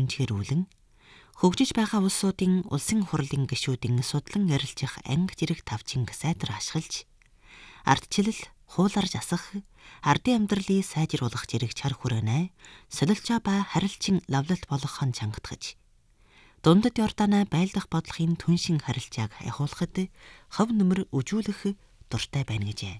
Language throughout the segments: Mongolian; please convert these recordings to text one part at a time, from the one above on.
үнчгэрүүлэн хөгжиж байгаа улсуудын улсын хурлын гишүүдийн судлан ярилцах анги зэрэг тавчин сайтар ашиглаж ардчилал хууларж асах ардын амьдралыг сайжруулах зэрэг чар хүрээнэ солилцоо ба харилцан лавлалт болгохын чангатгаж дундад Йорданаа байлдах бодлогын түншин харилцааг ахиулахад хов нөмөр үжүүлэх дуртай байна гэжээ.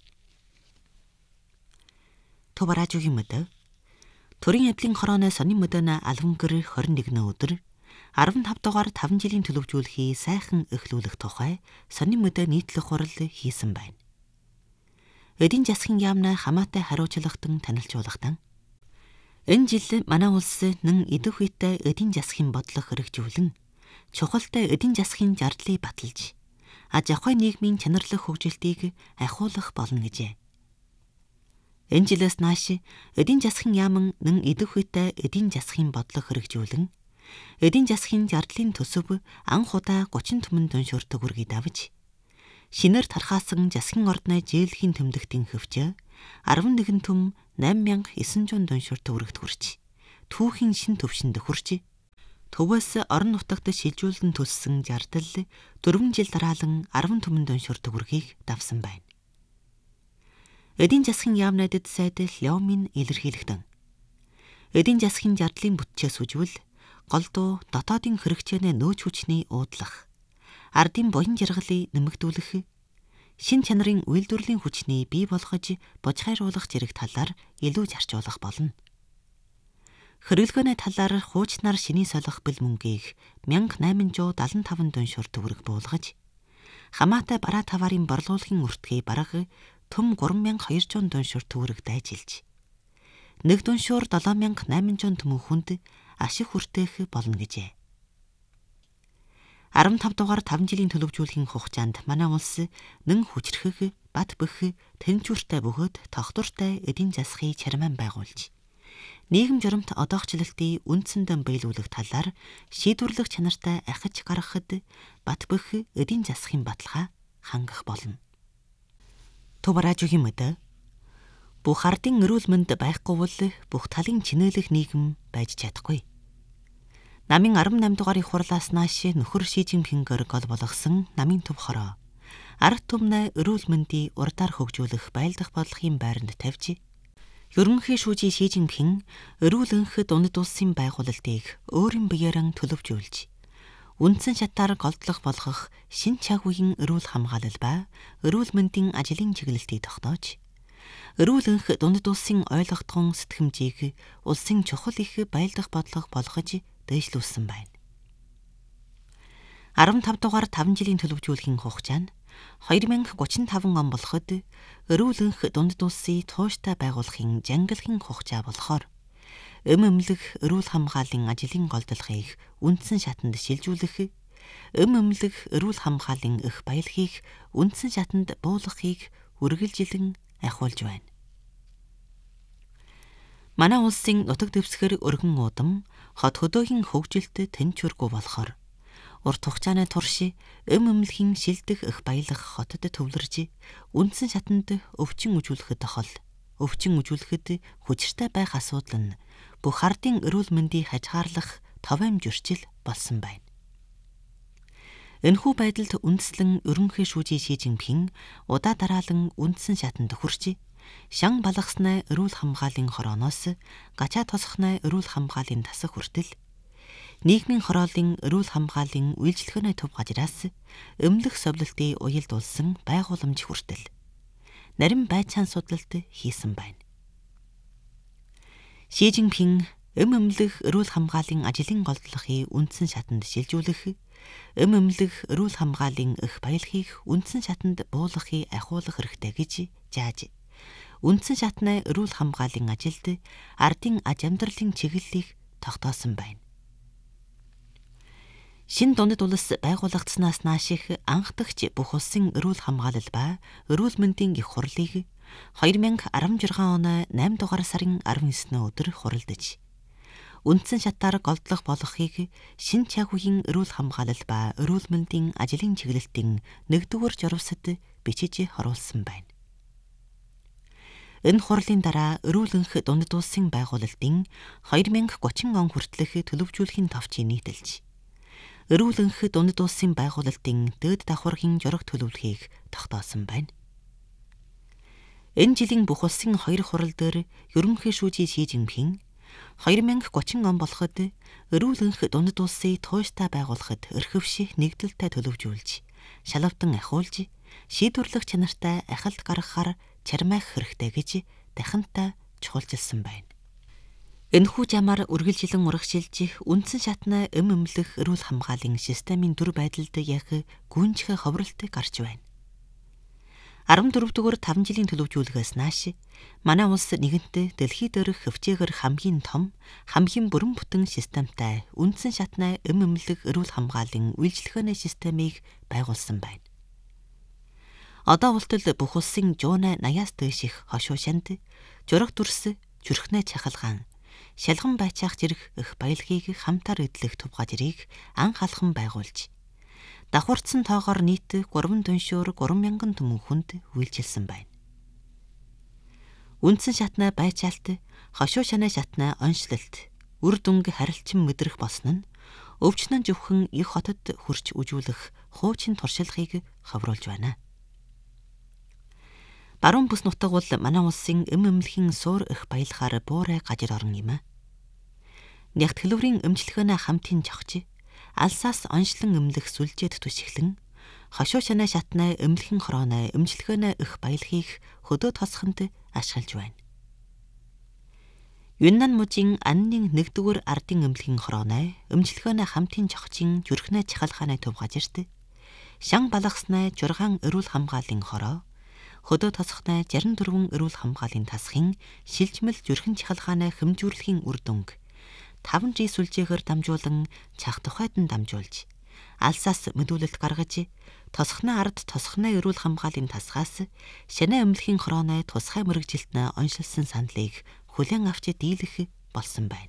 Тубаражугийн мөдө Төрийн эдлийн хорооны сонин мөдөнө алвангэр 21 өдөр 15 дугаар 5 жилийн төлөвжүүлэхий сайхан эхлүүлэх тухай сонин мөдө нийтлэх хурал хийсэн байна. Эдийн засгийн яамнаа хамаатай хариуцлагатан танилцуулгадан энэ жил манай улс нэн идэх үедээ эдийн засгийн бодлого хэрэгжүүлэн чухалтай эдийн засгийн зардлыг баталж аж ахуй нийгмийн чанарлах хөгжилтийг ахиулах болно гэжээ. Энэ жилээс нааш эдийн засгийн яамн нэн идэх үедээ эдийн засгийн бодлого хэрэгжүүлэн эдийн засгийн зардлын төсөв анх удаа 30 түмэн дүншөртөг үргийг давж шинээр тархаасан засгийн ордны зээлхийн тэмдэгтийн хөвчөө 11 түм 8900 дүншөртөг үрэгт хүрч түүхийн шин төвшөнд хүрч төвөөс орон нутагт шилжүүлэн төссөн зардал 4 жил дараалан 10 түмэн дүншөртөг үргийг давсан байна. Эдийн засгийн яамнадад сайд Леомин илэрхийлэгдэн. Эдийн засгийн зардлын бүтчээс үжвэл голдуу дотоодын хэрэгцээний нөөц хүчний уудлах, ардын буян жаргалыг нэмэгдүүлэх, шин чанарын үйлдвэрлэлийн хүчний бий болгож божхайруулах зэрэг талаар илүү зарцуулах болно. Хэрэглэгөөний талаар хуучнаар шиний солих бэл мөнгийг 1875 дүншөр төгрөг буулгаж, хамаатай бараа таварын борлуулахын үртгийг бараг төм 3200 дүншөр төгрөг дайжилж, нэг дүншөр 7800 түмэн хүнд ашиг хүртээх болно гэжээ. 15 дугаар 5 жилийн төлөвжүүлэхийн хугацаанд манай улс нэн хүчрхэх, бат бөх, тэнцвэртэй бөгөөд тогтвортой эдийн засгийн чармаан байгуулж, нийгэм журамт одоогчлолтын үндсэндээ биелүүлэх талаар шийдвэрлэх чанартай ахиж гаргахад бат бөх эдийн засгийн баталгаа хангах болно. Тубаражугийн мөдө бүх ардын эрүүл мэнд байхгүй бол бүх талын чинээлэх нийгэм байж чадахгүй. Намын 18 дугаарыг хурлаас нааш нөхөр Ши Жинпингээр гол болгосон намын төв хороо ард түмнээ эрүүл мэндийн урдаар хөгжүүлэх байлдах бодлогын байранд тавьж ерөнхий шүүжийн Ши Жинпин эрүүл энх дундад улсын байгуулалтыг өөрийн биеэрэн төлөвжүүлж үндсэн шатаар голдлох болгох шин цаг үеийн эрүүл хамгаалал ба эрүүл мэндийн ажлын чиглэлтийг тогтоож эрүүл энх дундад улсын ойлгогдхон сэтгэмжийг улсын чухал их байлдах бодлого болгож дэвшлүүлсэн байна. 15 дугаар 5 жилийн төлөвжүүлэхийн хугацаа нь 2035 он болоход эрүүл энх дундад улсын тууштай байгуулахын жангилахын хугацаа болохоор эмэмлэх эрүүл хамгааллын ажлын голдлохыг үндсэн шатанд шилжүүлэх, эмэмлэх эрүүл хамгааллын их баялагийг үндсэн шатанд буулгахыг үргэлжилэн ахиулж байна. Манай улсын нутаг дэвсгэр өргөн уудам хот хөдөөгийн хөгжилт тэнцвэргүй болохоор урт хугацааны турш эмэмлэхийн шилдэх их баялаг хотод төвлөрж үндсэн шатанд өвчин үзүүлэхэд тохол өвчин үзүүлэхэд хүчиртэй байх асуудал нь бүх ардын эрүүл мэндийг хажгаарлах товом зөрчил болсон байна. Энэхүү байдалд үндэслэн ерөнхий шүүжийн Ши Жинпин удаа дараалан үндсэн шатанд хүрч шан балгасны эрүүл хамгааллын хорооноос гачаа тосхны эрүүл хамгааллын тасах хүртэл нийгмийн хорооллын эрүүл хамгааллын үйлчлэгний төв газраас эмнэлэх совлолтын уялдуулсан байгууламж хүртэл нарийн байцаан судалт хийсэн байна. Ши Жинпин эмнэлэх эрүүл хамгааллын ажлын голдлохыг үндсэн шатанд шилжүүлэх, эмнэлэх эрүүл хамгааллын их баялагийг үндсэн шатанд буулгахыг ахиулах хэрэгтэй гэж зааж, үндсэн шатны эрүүл хамгааллын ажилд ардын аж амьдралын чиглэлийг тогтоосон байна. Шин дундад улс байгуулагдсанаас нааш их анхдагч бүх улсын эрүүл хамгаалал ба эрүүл мэндийн их хурлыг 2016 оны 8 дугаар сарын 19-ний өдөр хуралдаж, үндсэн шатаар голдлох болгохыг шин цаг үеийн эрүүл хамгаалал ба эрүүл мэндийн ажлын чиглэлтийн 1-р журвсад бичиж харуулсан байна. Энэ хурлын дараа өрүүлэнх дунд улсын байгуулалтын 2030 он хүртэлх төлөвжүүлэхийн товчийг нийтэлж, өрүүлэнх дунд улсын байгуулалтын дээд давхаргын жураг төлөвлөхийг тогтоосон байна. Энэ жилийн бүх улсын 2 хурал дээр ерөнхий шүүжий Ши Жинпин 2030 он болоход өрүүлэнх дунд улсыг тууштай байгуулахад өрхөвших нэгдэлтэй төлөвжүүлж, шалавдан ахиулж, шийдвэрлэх чанартай ахалт гаргахаар чармайх хэрэгтэй гэж дахинтай чухалчилсан байна. Энэхүү замаар үргэлжилэн урагшилж, үндсэн шатны эмлэх эрүүл хамгааллын системийн төр байдалд яг гүнжих ховролт гарч байна. 14-р 5 жилийн төлөвжүүлгээс нааш манай улс нэгэнтээ дэлхий дээрх хөвчөөгөр хамгийн том, хамгийн бүрэн бүтэн системтай үндсэн шатны эмлэх эрүүл хамгааллын үйлчлэгээний системийг байгуулсан байна. Одоо ултал бүх улсын 180-аас дээш их хошуу шанд, жураг дүрс, зүрхнээ чахалгаан, шалган байцаах зэрэг их баялагийг хамтаар эдлэх төв газрыг анх алхам байгуулж, давхурцсан тоогоор нийт 3 дүншүүр 3,000 түмэн хүнд үйлчилсэн байна. Үндсэн шатны байцаалт, хошуу шаны шатны онцлолт, үр дүнг харилцан мэдрэх болсон нь өвчнөн зөвхөн их хотод хүрч үжүүлэх хуучин туршлагыг ховруулж байна. Баруун бүс нутаг бол манай улсын эмлэхийн суур их баялахаар буурай гажир орон юм. Нягт хэлвэрийн эмчилгээний хамтын жогч, алсаас онцлон эмлэх сүлжээд түшиглэн, хошуу шаны шатны эмлэхийн хорооны эмчилгээний их баялагийг хөдөө тосхонд ашиглаж байна. Юннан мужийн анны 1-р ардын эмнэлгийн хорооны эмчилгээний хамтын жогчийн зүрхнээ чахалгааны төв газарт шан балгасны 6 эрүүл хамгааллын хороо, хөдөө тосхны 64 эрүүл хамгааллын тасхын шилжмэл зүрхэн чахалгааны хэмжүүрлэхийн үр дүнг 5 G сүлжээгээр дамжуулан цах тухайдан дамжуулж, алсаас мэдүүлэлт гаргаж, тосхны ард тосхны эрүүл хамгааллын тасгаас шанаа эмнэлгийн хорооны тусгай мэрэгжилтнээ оншилсан саналыг хүлээн авч дийлэх болсон байна.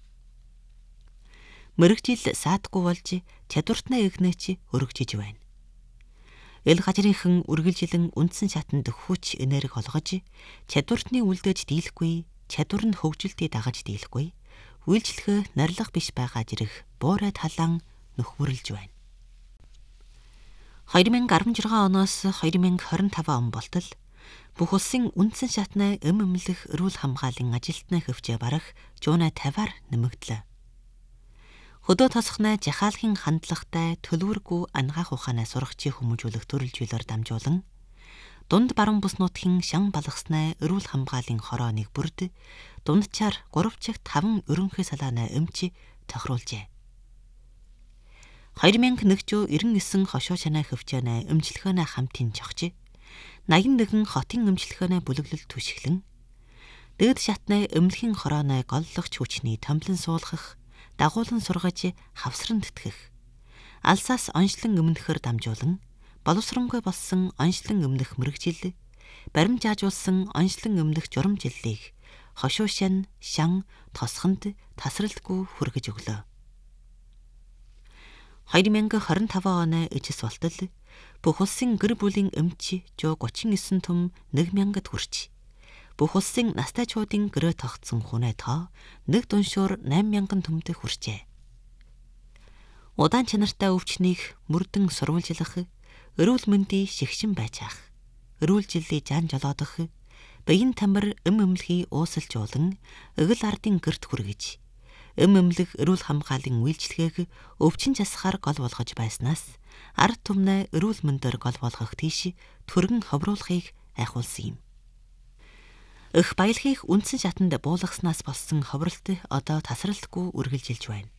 Мэрэгжил саадгүй болж чадвартны эгнээч өргөжж байна. Эл газрынхан үргэлжилэн үндсэн шатанд хүч энерги олгож, чадвартны үлдээж дийлэхгүй, чадвар нь хөгжилтийг дагаж дийлэхгүй, үйлчлэгээ нарилга биш байгаа зэрэг буурай талаан нөхвөрлж байна. 2016 оноос 2025 он болтол бүх улсын үндсэн шатны эмнэлэх эрүүл хамгааллын ажилтны хөвчөө барах 150-аар нэмэгдлээ. Хөдөө тосхны жахаалгын хандлагатай төлөвөргүй ангаах ухаанаа сургачийн хүмүүжүүлэх төрөл зүйлээр дамжуулан дунд баруун бүс нутгийн шан балгасны эрүүл хамгааллын хорооны бүрд дундчаар 3-5 ерөнхий салааны эмч тохируулжээ. 2199 хошуу шанаа хөвчөөний эмчилгээний хамтын жогч 81 хотын эмчилгээний бүлэглэл түшиглэн дээд шатны эмнэлгийн хорооны голлогч хүчний томлон суулгах, дагуулan сургаж хавсран тэтгэх, алсаас онцлон эмнэхээр дамжуулан боловсронгүй болсон онцлон эмнэх мэрэгжил, баримжаажуулсан онцлон эмнэх журамжиллийг хошуу шан, шан, тосхонд тасралтгүй хүргэж өглөө. 2025 оны эжис болтол бүх улсын гэр бүлийн эмч 139 түм 1000-д хүрч, бүх улсын настайчуудын гэрээ тогтсон хүнээ тоо 1 дүншүүр 8,000 түмд хүрчээ. Удаан чанартай өвчнийг мөрдөн сурвалжлах, эрүүл мэндийн шигшин байцаах, эрүүл жилийн жан жолоодох, биеийн тамир эмнэлхий уусалжуулан эгэл ардын гэрт хүргэж, эмнэлэх эрүүл хамгааллын үйлчлэгээг өвчин засахаар гол болгож байснаас ард түмнээ эрүүл мэндээр гол болгох тийш түргэн ховруулахыг айхуулсан юм. Их баялагийг үндсэн шатанд буулгаснаас болсон ховролт одоо тасралтгүй үргэлжилж байна.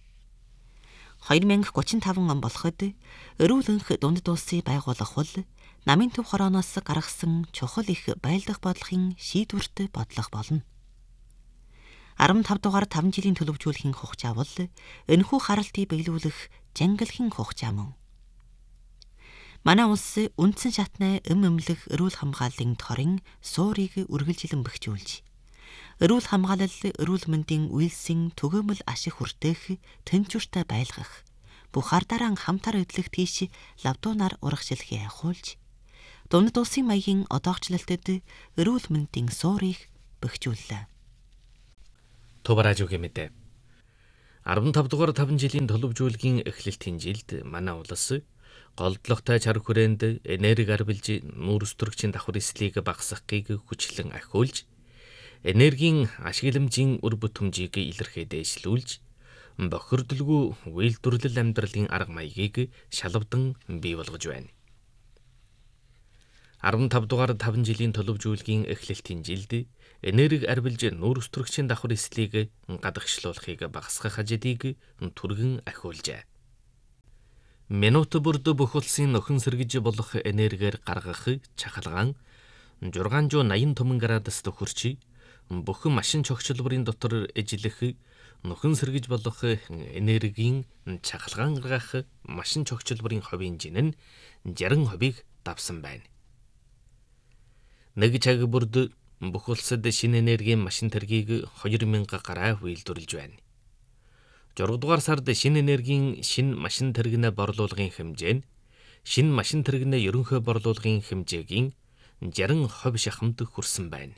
2035 он болоход эрүүлэнх дунд улсыг байгуулах бол намын төв хорооноос гаргасан чухал их байлдах бодлогын шийдвэрт бодлого болно. 15 дугаар 5 жилийн төлөвжүүлэхийн хугацаа бол энэхүү харалтыг биелүүлэх жангалхийн хугацаа мөн. Манай улс үндсэн шатны эмнэлэх эрүүл хамгааллын торын суурийг үргэлжилэн бэхжүүлж, эрүүл хамгаалал эрүүл мэндийн үйлсийн түгээмэл ашиг хүртээх тэнцвэртэй байлгах, бүх ардараа хамтар эдлэх тийш лавдуунаар урагшилхийг ахиулж, дунд улсын маягийн одоогчлолтод эрүүл мэндийн суурийг бөхжүүллээ. Тубаражуугийн мэдээ. 15 дугаар 5 жилийн төлөвжүүлгийн эхлэлтийн жилд манай улс голдлоготой чар хүрээнд энерги арвилж нүүрс төрөгчийн давхар эслийг багасгахыг хүчлэн ахиулж, энергийн ашигламжийн үр бүтэмжийг илэрхий дээшлүүлж, бохирдолгүй үйлдвэрлэл амьдралын арга маягийг шалавдан бий болгож байна. 15 дугаар 5 жилийн төлөвжүүлгийн эхлэлтийн жилд энерги арвилж нүүрс төрөгчийн давхар эслийг гадагшлуулахыг багасгах ажилийг түргэн ахиулжээ. Минут бүрд бүх улсын нөхөн сэргэж болох энергиэр гаргах чахалгаан 680 түмэн градуст хүрч бүх машин чогчлборын дотор эжлэх нөхөн сэргэж болох энергийн чахалгаан гаргах машин чогчлборын хувийн жин нь 60% давсан байна. Нэг цаг бүрд бүх улсад шинэ энергийн машин тэргийг 2000 гараа үйлдвэрлэж байна. 6 дугаар сард шинэ энергийн шинэ машин тэрэгнээ борлуулгын хэмжээ нь шинэ машин тэрэгнээ ерөнхий борлуулгын хэмжээгийн 60% шахамд хүрсэн байна.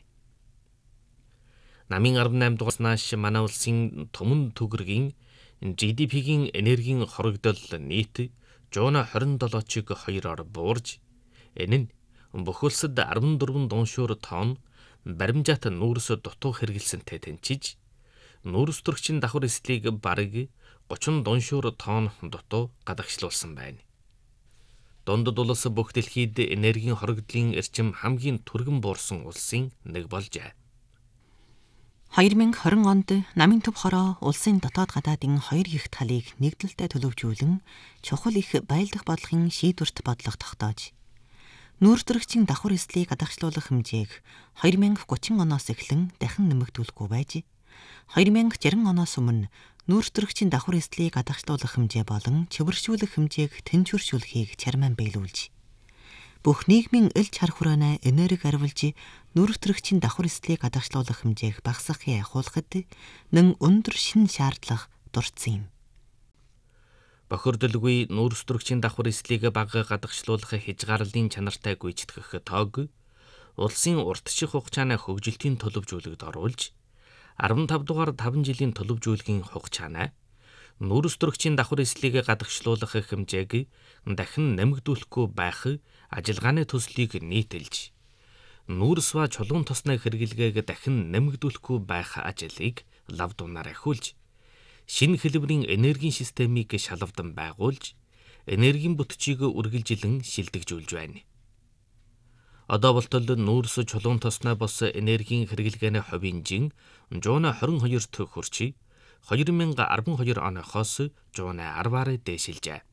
Намын 18 дугаараас нааш манай улсын түмэн төгрөгийн GDP-гийн энергийн хорогдол нийт 127.2 2-оор буурж, энэ нь бүх улсад 14 дуншуур тонн баримжаат нүүрс дутуу хэрэгэлсэнтэй тэнцэж, нүүрс төрөгчийн давхар эслийг бараг 30 дуншуур тонн дутуу гадагшлуулсан байна. Дундад улс бүх дэлхийд энергийн хорогдлын эрчим хамгийн түргэн буурсан улсын нэг болжээ. 2020 онд намын төв хороо улсын дотоод гадаадын хоёр их талыг нэгдэлтэй төлөвжүүлэн чухал их байлдах бодлогын шийдвэрт бодлого тогтоож, нүүрс төрөгчийн давхар эслийг гадагшлуулах хэмжээг 2030 оноос эхлэн дахин нэмэгдүүлэхгүй байж, 2060 оноос өмнө нүүрс төрөгчийн давхар эслийг гадагшлуулах хэмжээ болон чөвөршүүлэх хэмжээг тэнцвэршүүлэхийг чармаан биелүүлж, бүх нийгмийн ил чар хүрээнэ энерги арвилж нүүрс төрөгчийн давхар эслийг гадагшлуулах хэмжээг багасгахыг ахиулахад нэн өндөр шин шаардлага дурдсан юм. Бохирдолгүй нүүрс төрөгчийн давхар эслийг бага гадагшлуулах хязгаарлалын чанартай гүйцэтгэх тоог улсын уртчих хугацааны хөгжилтийн төлөвжүүлэгт оруулж, 15 дугаар 5 жилийн төлөвжүүлгийн хугацааны нүүрс төрөгчийн давхар эслийг гадагшлуулах хэмжээг дахин нэмэгдүүлэхгүй байх ажиллагааны төслийг нийтэлж, нүүрс ба чулуун тосны хэрэглэгээг дахин нэмэгдүүлэхгүй байх ажлыг лав дунаар ахиулж, шинэ хэлбэрийн энергийн системийг шалавдан байгуулж, энергийн бүтцийг үргэлжилэн шилдэгжүүлж байна. Одоо болтол нүүрс чулуун тосны бос энергийн хэрэглгээний хувийн жин 122-т хүрч 2012 оноохоос 110-аар дээшилжээ.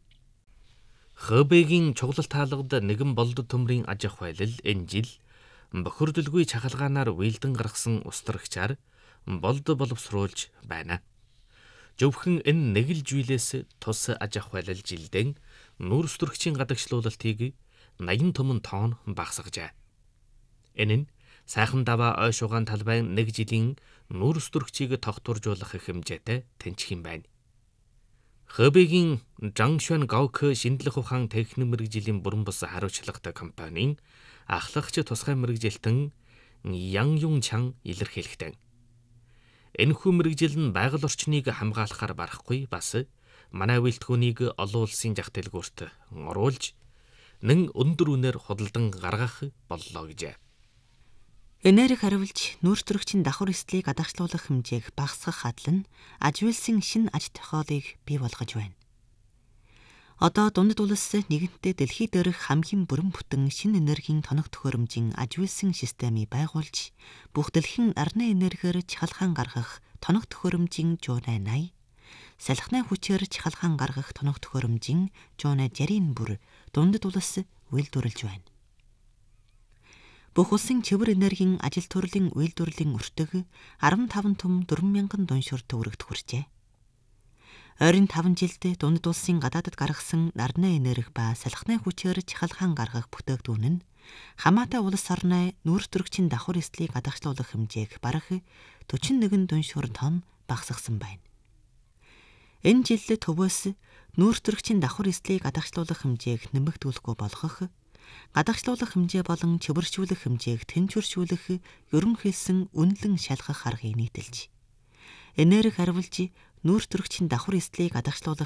Хэбэгийн чуглал таалгад нэгэн болдод төмрийн аж ахуйлал энэ жил бохирдолгүй чахалгаанаар уйлдан гаргасан устрагчаар болд боловсруулж байна. Зөвхөн энэ нэг л жийлээс тус аж ахуйлал жилдэн нүүрс төрөгчийн гадагшлуулалтыг 80 түмэн тонн багасгажээ. Энэ нь сайхан даваа ой шугаан талбайн нэг жилийн нүүрс төрөгчийг тогтворжуулах хэмжээтэй тэнцэх юм байна. Хэбэгийн Жангшуан Гаок шинжлэх ухаан техник мэргэжлийн бүрэн бус хариуцлагатай компанийн ахлагч тусгай мэргэжилтэн Ян Юн Чан илэрхийлэхдээ, энэхүү мэргэжил нь байгаль орчныг хамгаалахаар барахгүй, бас манай үйлдвэрийг олон улсын зах дэлгүүрт оруулж, нэн өндөр үнээр худалдан гаргах боллоо гэжээ. Энерги арвилж нүүрс төрөгчийн давхар эслийг гадагшлуулах хэмжээг багасгах адил нь аж үйлсийн шинэ аж тохиолыг бий болгож байна. Одоо дундад улс нэгэнтээ дэлхий дээрх хамгийн бүрэн бүтэн шинэ энергийн тоног төхөөрөмжийн аж үйлсийн системийг байгуулж, бүх дэлхийн арны энергиэр чахалгаан гаргах тоног төхөөрөмжийн 180, салхины хүчээр чахалгаан гаргах тоног төхөөрөмжийн 160-ийн бүр дундад улс үйлдвэрлэж байна. Бүх улсын цэвэр энергийн ажил төрлийн үйлдвэрлэлийн өртөг 15 түм 4,000 дуншуур төгрөгт хүрчээ. Ойрын 5 жилд дундад улсын гадаадд гаргасан нарны энерги ба салхины хүчээр чахалгаан гаргах бүтээгдэхүүн нь хамаатай улс орны нүүрс төрөгчийн давхар эслийг гадагшлуулах хэмжээг бараг 41 дуншуур тонн багасгасан байна. Энэ жил төвөөс нүүрс төрөгчийн давхар эслийг гадагшлуулах хэмжээг нэмэгдүүлэхгүй болгох Гадагшлуулах хэмжээ болон чөмөрчүүлэх хэмжээг тэнцвэршүүлэх ерөнхийдсэн үнэлэн шалгах аргыг нийтэлж. Энерги хариулж нүүр төрөгчийн давхар эслийг гадагшлуулах